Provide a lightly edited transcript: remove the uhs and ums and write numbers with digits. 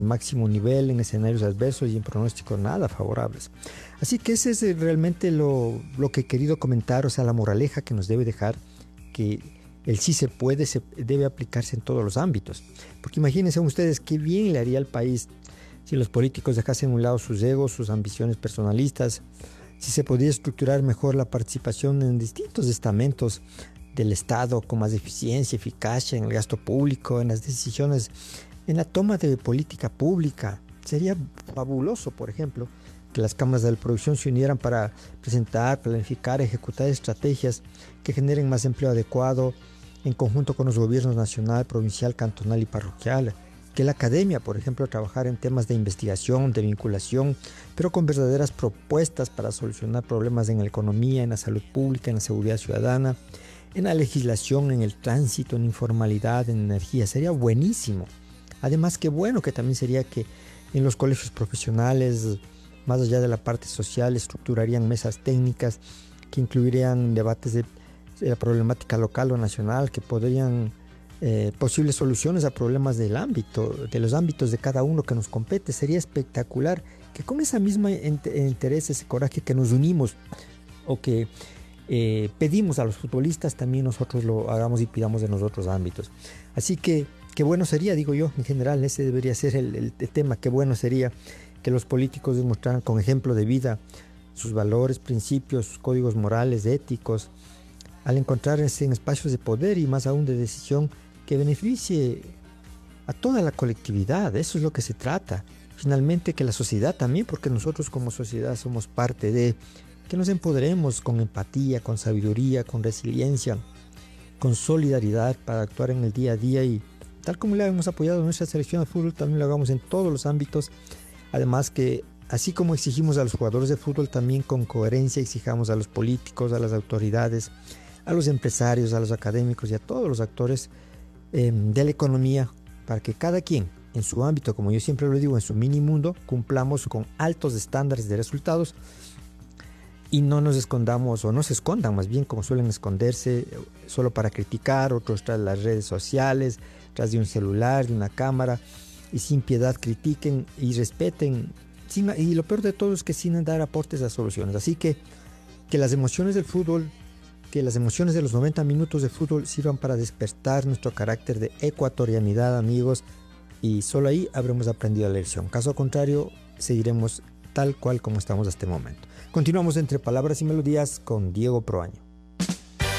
máximo nivel en escenarios adversos y en pronósticos nada favorables. Así que ese es realmente lo que he querido comentar, o sea, la moraleja que nos debe dejar, que el sí se puede se debe aplicarse en todos los ámbitos. Porque imagínense ustedes qué bien le haría al país si los políticos dejasen a un lado sus egos, sus ambiciones personalistas, si se podía estructurar mejor la participación en distintos estamentos del Estado con más eficiencia, eficacia en el gasto público, en las decisiones, en la toma de política pública. Sería fabuloso, por ejemplo, que las cámaras de la producción se unieran para presentar, planificar, ejecutar estrategias que generen más empleo adecuado en conjunto con los gobiernos nacional, provincial, cantonal y parroquial. Que la academia, por ejemplo, trabajar en temas de investigación, de vinculación, pero con verdaderas propuestas para solucionar problemas en la economía, en la salud pública, en la seguridad ciudadana, en la legislación, en el tránsito, en informalidad, en energía. Sería buenísimo. Además, qué bueno que también sería que en los colegios profesionales, más allá de la parte social, estructurarían mesas técnicas que incluirían debates de la problemática local o nacional, que podrían posibles soluciones a problemas del ámbito, de los ámbitos de cada uno que nos compete. Sería espectacular que con esa misma interés, ese coraje que nos unimos o que pedimos a los futbolistas, también nosotros lo hagamos y pidamos en los otros ámbitos. Así que qué bueno sería, digo yo, en general, ese debería ser el tema. Qué bueno sería que los políticos demostraran con ejemplo de vida sus valores, principios, sus códigos morales, éticos, al encontrarse en espacios de poder y más aún de decisión que beneficie a toda la colectividad. Eso es lo que se trata. Finalmente, que la sociedad también, porque nosotros como sociedad somos parte de, que nos empoderemos con empatía, con sabiduría, con resiliencia, con solidaridad para actuar en el día a día, y tal como le hemos apoyado a nuestra selección de fútbol, también lo hagamos en todos los ámbitos. Además que así como exigimos a los jugadores de fútbol, también con coherencia exijamos a los políticos, a las autoridades, a los empresarios, a los académicos y a todos los actores de la economía, para que cada quien en su ámbito, como yo siempre lo digo, en su mini mundo, cumplamos con altos estándares de resultados y no nos escondamos, o no se escondan más bien como suelen esconderse, solo para criticar, otros tras las redes sociales, tras de un celular, de una cámara, y sin piedad critiquen y respeten, y lo peor de todo es que sin dar aportes a soluciones. Así que las emociones del fútbol, que las emociones de los 90 minutos de fútbol sirvan para despertar nuestro carácter de ecuatorianidad, amigos, y solo ahí habremos aprendido la lección. Caso contrario, seguiremos tal cual como estamos hasta este momento. Continuamos entre palabras y melodías con Diego Proaño.